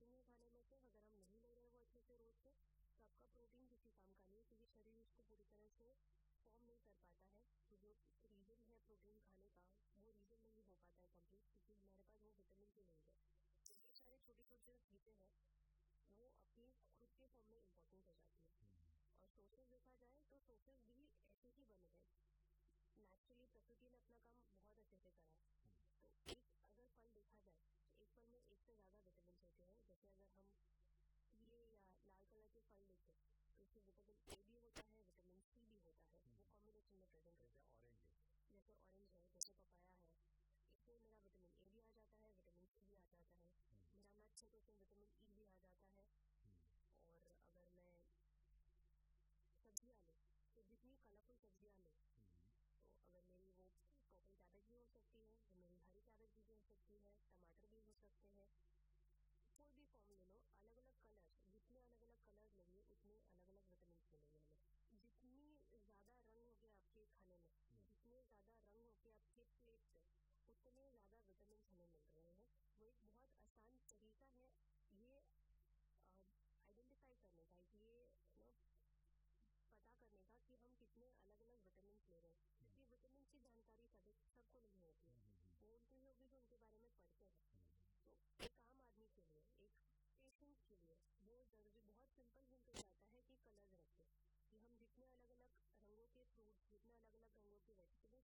Protein है खाने में से, अगर हम नहीं ले रहे हैं वो अच्छे से रोज से, तो आपका प्रोटीन किसी काम का नहीं है, क्योंकि शरीर उसको पूरी तरह से फॉर्म नहीं कर पाता है। तो जो रीजन है प्रोटीन खाने का, वो रीजन नहीं हो पाता है कंप्लीट, क्योंकि हमारे पास वो विटामिन की नहीं है। तो ये सारे छोटी छोटी जो चीजें हैं वो अपनी खुद के फॉर्म में इम्पोर्टेंट हो जाती है। और सोर्सेज देखा जाए तो सोर्सेज भी ऐसे ही बने हैं, नेचुरली प्रकृति ने अपना काम बहुत अच्छे से करा है। तो एक अगर फल देखा जाए तो एक फल में एक से ज्यादा विटामिन होते हैं। जैसे अगर हम पीले या लाल कलर के फल लेते तो इसमें विटामिन ए भी होता है, विटामिन सी भी होता है, वो कॉम्बिनेशन में प्रेजेंट होता है। जैसे ऑरेंज है, जैसे पपाया है, इसमें मेरा विटामिन ए भी आ जाता है, विटामिन सी भी आ जाता है। मेरा नट्स है तो उसमें विटामिन ई भी आ जाता है। और अगर मैं सब्जियां लूँ तो जितनी कलरफुल सब्जियां लूँ, तो अगर मेरी वो पर्पल कैबेज भी हो सकती है, तो मेरी हरी कैबेज भी हो सकती है, टमाटर भी हो सकते हैं, कोई भी फॉर्म ले लो, अलग अलग कलर, जितने अलग अलग कलर लेंगे उतने अलग अलग विटामिन मिलेंगे हमें। जितनी ज्यादा रंग होंगे आपके खाने में, जितने ज्यादा रंग होंगे आपके प्लेट पे, उतने ज्यादा विटामिन हमें मिल रहे हैं। वो एक बहुत आसान तरीका है ये आइडेंटिफाई करने का, ये पता करने का कि हम कितने अलग अलग विटामिन ले रहे हैं। क्योंकि विटामिन की जानकारी सबको नहीं होती है, वो उनको ही होगी जो उनके बारे में पढ़ते हैं। तो एक आम आदमी के लिए, एक पेशेंट के लिए वो जरूरी, बहुत सिंपल हिंट हो जाता है कि कलर्स रखें, कि हम जितने अलग अलग रंगों के फ्रूट, जितने अलग अलग रंगों के वेजिटेबल्स